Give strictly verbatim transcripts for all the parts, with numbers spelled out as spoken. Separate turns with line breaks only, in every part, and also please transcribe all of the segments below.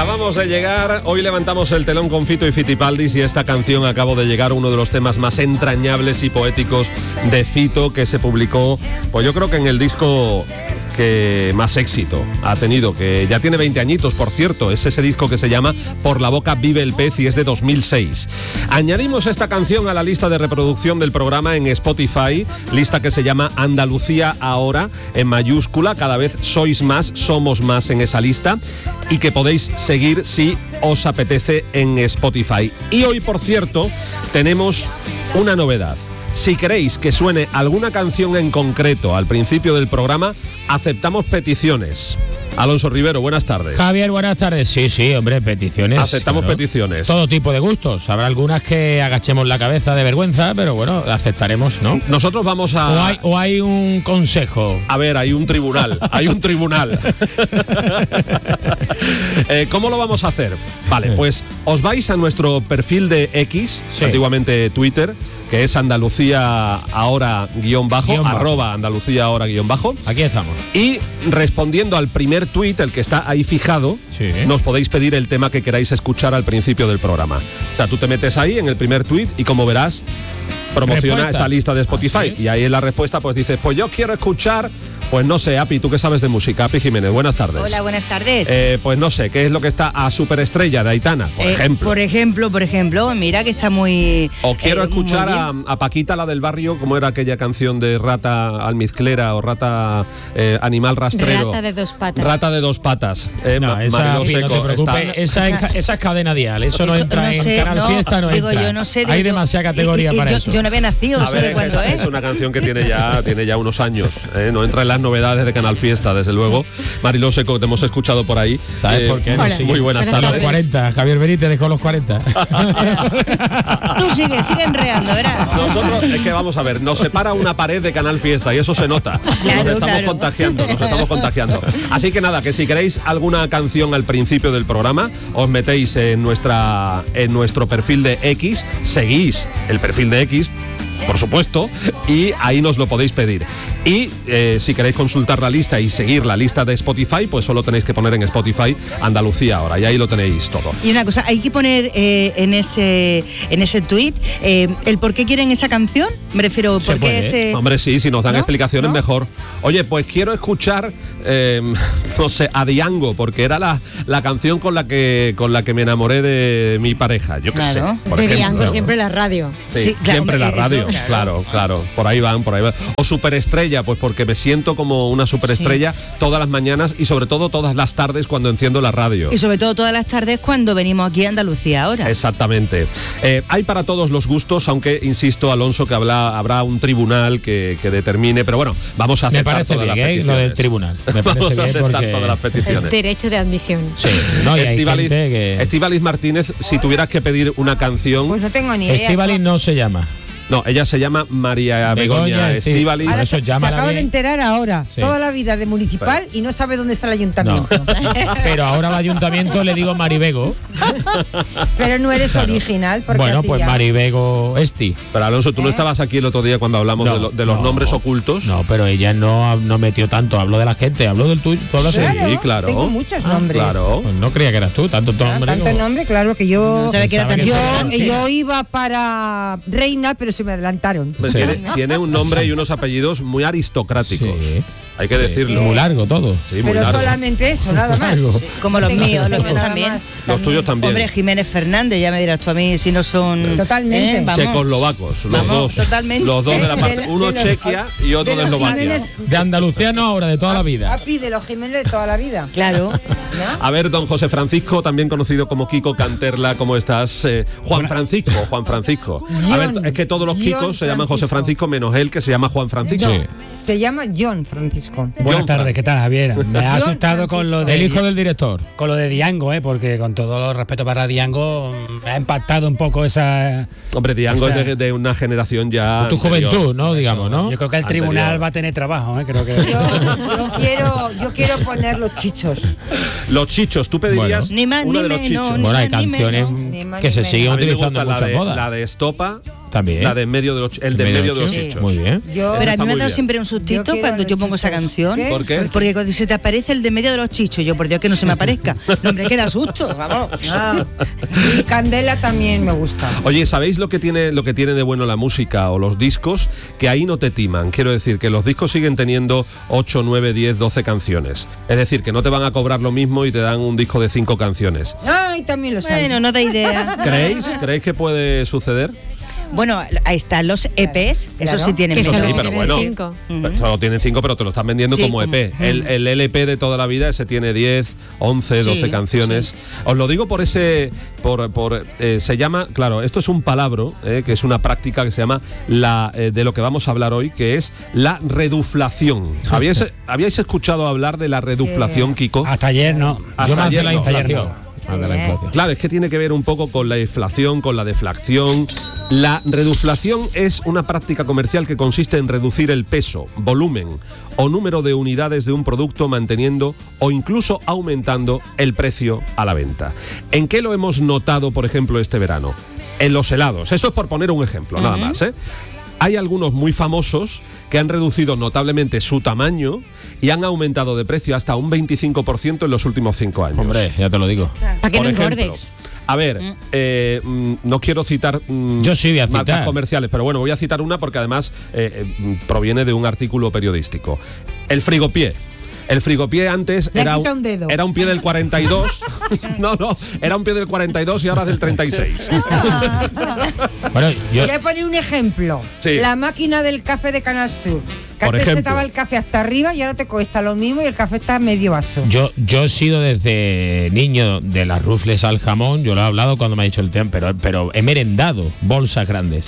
Acabamos de llegar, hoy levantamos el telón con Fito y Fitipaldis y esta canción acabo de llegar, uno de los temas más entrañables y poéticos de Fito que se publicó, pues yo creo que en el disco que más éxito ha tenido, que ya tiene veinte añitos, por cierto, es ese disco que se llama Por la boca vive el pez y es de dos mil seis. Añadimos esta canción a la lista de reproducción del programa en Spotify, lista que se llama Andalucía Ahora, en mayúscula, cada vez sois más, somos más en esa lista, y que podéis seguir si os apetece en Spotify. Y hoy, por cierto, tenemos una novedad. Si queréis que suene alguna canción en concreto al principio del programa, aceptamos peticiones. Alonso Rivero, buenas tardes.
Javier, buenas tardes. Sí, sí, hombre, peticiones.
Aceptamos claro. peticiones.
Todo tipo de gustos. Habrá algunas que agachemos la cabeza de vergüenza, pero bueno, aceptaremos, ¿no?
Nosotros vamos a...
O hay, o hay un consejo.
A ver, hay un tribunal. hay un tribunal. eh, ¿Cómo lo vamos a hacer? Vale, pues os vais a nuestro perfil de X, sí. antiguamente Twitter, que es Andalucía Ahora guión bajo, guión arroba bajo. Andalucía Ahora guión bajo.
Aquí estamos.
Y respondiendo al primer tuit, el que está ahí fijado, sí. nos podéis pedir el tema que queráis escuchar al principio del programa. O sea, tú te metes ahí en el primer tuit y como verás, promociona respuesta. Esa lista de Spotify. ¿Ah, sí? Y ahí en la respuesta pues dices, pues yo quiero escuchar... Pues no sé, Api, ¿tú qué sabes de música? Api Jiménez, buenas tardes.
Hola, buenas tardes.
Eh, pues no sé, ¿qué es lo que está a Superestrella de Aitana, por eh, ejemplo?
Por ejemplo, por ejemplo, mira que está muy...
O quiero eh, escuchar a, a Paquita, la del barrio, ¿cómo era aquella canción de rata almizclera o rata eh, animal rastrero?
Rata de dos patas.
Rata de dos patas. Eh,
no,
Ma-
esa,
Mariló Seco,
no te preocupes,
está...
esa, esa, esa es cadena dial, eso, eso no entra no sé, en Canal
no,
Fiesta, no
digo,
entra.
Yo no sé de
Hay
yo,
demasiada categoría
y, y,
para
yo,
eso.
Yo no había nacido, no sé de cuándo es.
Es una canción que tiene ya, tiene ya unos años, ¿eh? No entra en las novedades de Canal Fiesta, desde luego. Mariló Seco, te hemos escuchado por ahí.
¿Sabes
eh,
por qué? No,
sí. Muy buenas
tardes.
tardes.
Los cuarenta, Javier Benítez dejó los cuarenta.
Tú sigue, sigue enreando, ¿verdad?
Nosotros, es que vamos a ver, nos separa una pared de Canal Fiesta y eso se nota.
Claro,
nos estamos
claro.
contagiando, nos estamos contagiando. Así que nada, que si queréis alguna canción al principio del programa, os metéis en nuestra en nuestro perfil de X, seguís el perfil de X, por supuesto, y ahí nos lo podéis pedir. Y eh, si queréis consultar la lista y seguir la lista de Spotify, pues solo tenéis que poner en Spotify Andalucía Ahora, y ahí lo tenéis todo.
Y una cosa, hay que poner eh, en ese en ese tuit eh, el por qué quieren esa canción. Me refiero, ¿por qué ese...?
Hombre, sí, si nos dan
¿No?
explicaciones
¿No?
mejor. Oye, pues quiero escuchar, eh, no sé, a Diango, porque era la, la canción con la que con la que me enamoré de mi pareja. Yo qué
claro.
sé. Por
de
ejemplo.
Diango, siempre la radio.
Sí,
Sí, claro,
siempre la
eso,
radio,
claro.
claro, claro, por ahí van, por ahí van. O Superestrella, pues porque me siento como una superestrella sí. todas las mañanas y sobre todo todas las tardes cuando enciendo la radio.
Y sobre todo todas las tardes cuando venimos aquí a Andalucía Ahora.
Exactamente. Eh, hay para todos los gustos, aunque insisto, Alonso, que habla, habrá un tribunal que, que determine, pero bueno, vamos a aceptar
me
todas
bien,
las
¿eh?
peticiones.
Lo del tribunal. Me
vamos a
bien
aceptar
porque...
todas las peticiones.
El derecho de admisión.
Sí, no, y
Estíbaliz,
que...
Estíbaliz Martínez, si tuvieras que pedir una canción...
Pues no tengo ni idea.
Estíbaliz no se llama.
No, ella se llama María Begoña Estíbaliz.
Ahora
eso
se,
llama
se acaba
bien.
de enterar ahora,
Sí.
toda la vida de municipal
Pero,
y no sabe dónde está el ayuntamiento.
No. Pero ahora al ayuntamiento le digo Maribego.
Pero no eres
Claro.
original porque
Bueno,
así
pues
ya.
Maribego Esti.
Pero Alonso, ¿tú no
¿Eh?
estabas aquí el otro día cuando hablamos
No,
de, lo, de los
no.
nombres ocultos?
No, pero ella no, no metió tanto, habló de la gente, habló del tuyo. ¿Tú hablas de
Claro,
Sí, claro.
Tengo muchos
Ah,
nombres.
Claro.
Pues no creía que eras tú, tanto tu
Ah,
nombre.
tanto
como-
nombre, claro que yo.
No sabe que era tan
yo,
importante.
yo iba para reina, pero se me adelantaron.
Pues
Sí.
tiene, tiene un nombre y unos apellidos muy aristocráticos.
Sí.
Hay que
Sí.
decirlo.
Muy largo todo.
Sí, muy
Pero
largo.
solamente eso, nada más.
Largo.
Sí, como los
Tengo-
míos, los
tengo
míos
nada
también.
más.
Los tuyos también.
Hombre, Jiménez Fernández, ya me dirás tú a mí si no son...
Totalmente.
¿eh? Vamos.
Checoslovacos, los
Vamos,
dos.
totalmente.
Los dos de la
De-
parte.
de-
Uno
de los-
Chequia y otro de
de los
Eslovaquia.
Jiménez.
De Andalucía no ahora, de toda la vida.
Papi de los Jiménez de toda la vida.
Claro.
¿No?
A ver, don José Francisco, también conocido como Kiko Canterla, ¿cómo estás? Eh, Juan Francisco, Juan Francisco. A ver,
John,
es que todos los
John
Kikos se llaman José Francisco, menos él que se llama Juan Francisco.
Sí.
Se llama John Francisco.
Buenas
John
tardes, ¿qué tal, Javier? Me ha
John
asustado con lo de
El hijo del director.
con lo de Diango, ¿eh? Porque con todo los respeto para Diango me ha impactado un poco esa.
Hombre, Diango
Esa-
es de, de una generación ya.
Tu
anterior.
juventud, ¿no? Digamos, ¿no?
Yo creo que el
Anterior.
tribunal va a tener trabajo, ¿eh? Creo que.
Yo, yo quiero, yo quiero poner los chichos.
Los chichos, tú pedirías
Bueno. Ni más
una
ni
de los
menos,
chichos.
ni
Bueno, hay
más ni
canciones
menos.
Ni más
que
ni
se
menos.
siguen
A mí me
utilizando
gusta
en
la
muchas
de,
bodas.
la de Estopa
También.
La de en medio de los, el de en medio de los
Sí.
chichos.
Muy bien.
Yo,
Pero a mí me ha
muy
dado
bien.
siempre un
Yo
sustito
quiero
cuando
los
yo pongo esa
chichos.
canción.
¿Qué?
¿Por qué?
Porque cuando se te aparece el de medio de los chichos, yo por Dios que no se me aparezca. No, hombre, queda susto, vamos.
ah, y Candela también me gusta.
Oye, ¿sabéis lo que tiene lo que tiene de bueno la música o los discos? Que ahí no te timan. Quiero decir que los discos siguen teniendo ocho, nueve, diez, doce canciones. Es decir, que no te van a cobrar lo mismo y te dan un disco de cinco canciones.
Ay, también lo saben.
Bueno, no da idea.
¿Creéis? ¿Creéis que puede suceder?
Bueno, ahí están los E Pes,
Claro.
eso sí tienen
Que
Sí,
solo
menos.
pero
tienen
bueno.
cinco.
Pero solo tienen cinco, pero te lo están vendiendo
Sí,
como
como-
E P. El, el L P de toda la vida, ese tiene diez, once,
Sí,
doce canciones. Os lo digo por ese. por, por eh, Se llama. Claro, esto es un palabro, eh, que es una práctica que se llama la eh, de lo que vamos a hablar hoy, que es la reduflación. ¿Habíais, ¿habíais escuchado hablar de la reduflación, Kiko?
Hasta ayer no.
Hasta
Yo más
ayer
de la
no.
inflación.
Ayer
Más de la
Sí.
inflación.
Claro, es que tiene que ver un poco con la inflación, con la deflación. La reduflación es una práctica comercial que consiste en reducir el peso, volumen o número de unidades de un producto manteniendo o incluso aumentando el precio a la venta. ¿En qué lo hemos notado, por ejemplo, este verano? En los helados. Esto es por poner un ejemplo, nada más, ¿eh? Hay algunos muy famosos que han reducido notablemente su tamaño y han aumentado de precio hasta un veinticinco por ciento en los últimos cinco años.
Hombre, ya te lo digo.
Para que
Por
no
ejemplo,
engordes.
A ver, eh, mm, no quiero citar mm,
Yo sí voy a
marcas
citar.
comerciales, pero bueno, voy a citar una porque además eh, eh, proviene de un artículo periodístico. El frigopié. El frigopié antes
Le ha
era
quitado un dedo.
era un pie del cuarenta y dos. No, no, era un pie del cuarenta y dos y ahora es del treinta y seis.
Bueno, yo,
Voy a poner un ejemplo.
Sí.
La máquina del café de Canal Sur. Que
Por
antes te
ejemplo.
estaba el café hasta arriba y ahora te cuesta lo mismo y el café está a medio vaso.
yo, yo he sido desde niño de las rufles al jamón, yo lo he hablado cuando me ha dicho el tema, pero, pero he merendado bolsas grandes.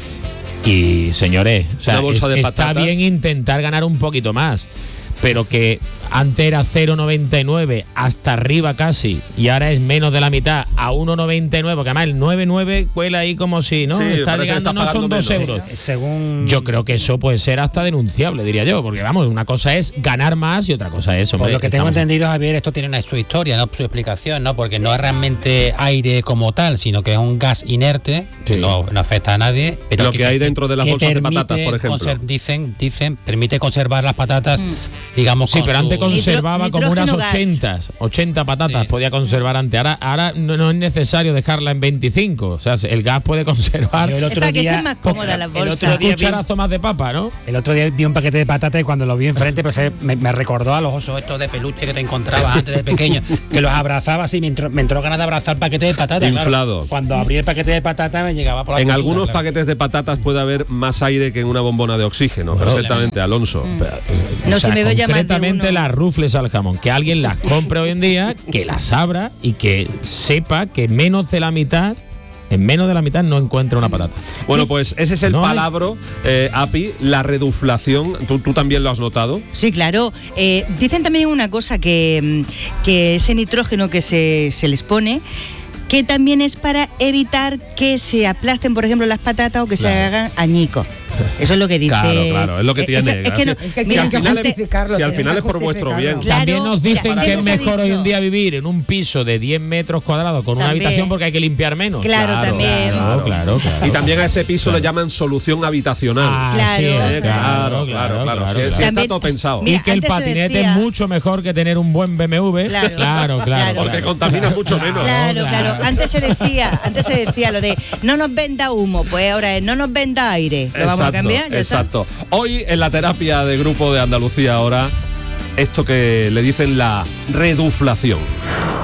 Y señores, o sea,
Una bolsa
es-
de
está
patatas.
bien intentar ganar un poquito más, pero que antes era cero coma noventa y nueve hasta arriba casi y ahora es menos de la mitad a uno coma noventa y nueve, porque además el nueve coma nueve cuela ahí como si no
Sí,
está
parece que
llegando,
está
no son
pagando
dos
menos.
euros.
Según.
Yo creo que eso puede ser hasta denunciable, diría yo, porque vamos, una cosa es ganar más y otra cosa es, hombre,
Por lo que tengo
estamos-
entendido, Javier, esto tiene una su historia, no su explicación, ¿no? Porque no es realmente aire como tal, sino que es un gas inerte que
Sí.
no, no afecta a nadie. Pero
Lo que hay dentro de las
que
bolsas de
permite
patatas, por ejemplo.
conser- dicen, dicen, permite conservar las patatas, digamos,
Sí,
con
pero
su-
antes conservaba como unas
nitrógeno gas.
ochenta, ochenta patatas
Sí.
podía conservar antes. Ahora, ahora no, no es necesario dejarla en veinticinco. O sea, el gas puede conservar
Yo el
Es
otro
para que
día,
estén más cómodas las
el
bolsas.
otro día
un
vi-
cucharazo más de papa, ¿no?
El otro día vi un paquete de patatas y cuando lo vi enfrente pues, eh, me, me recordó a los osos estos de peluche que te encontrabas antes de pequeño, que los abrazabas y me entró, me entró ganas de abrazar el paquete de patatas. claro.
Inflado.
Cuando abrí el paquete de patatas me llegaba por la
En
cintura,
algunos
claro.
paquetes de patatas puede haber más aire que en una bombona de oxígeno. Perfectamente, Alonso.
No,
O sea,
si me veo ya más de
concretamente
uno.
las rufles al jamón. Que alguien las compre hoy en día, que las abra y que sepa que menos de la mitad, en menos de la mitad no encuentra una patata.
Bueno, pues ese es el
No hay-
palabra, eh, Api, la reduflación. ¿Tú, tú también lo has notado?
Sí, claro. Eh, dicen también una cosa, que, mm, que ese nitrógeno que se, se les pone, que también es para evitar que se aplasten, por ejemplo, las patatas o que se
Claro.
hagan añicos. Eso es lo que dice.
Claro, claro, es lo que
Eh,
tiene.
eso- es que no-
Es que
mira,
tienen que
al final-
antes-
justificarlo.
si al
tienen
final
que
es por vuestro bien.
justificarlo.
Claro.
También nos dicen
mira,
que es
siempre se ha
mejor hoy
dicho-
en día vivir en un piso de diez metros cuadrados con una
También.
habitación porque hay que limpiar menos.
Claro, también.
Claro, claro, claro.
Y también a ese piso le llaman solución habitacional.
Ah,
Claro.
sí,
Eh,
es,
claro, claro, claro. Sí, sí, está
También-
todo pensado.
Mira,
y que el
antes se
patinete
decía-
es mucho mejor que tener un buen B M W.
Claro.
claro, claro.
Claro.
Porque contamina mucho menos.
Claro, claro. Antes se decía, antes se decía lo de no nos venda humo, pues ahora es no nos venda aire. Lo vamos a cambiar, ya está.
exacto. Hoy en la terapia de grupo de Andalucía ahora, esto que le dicen la reduflación.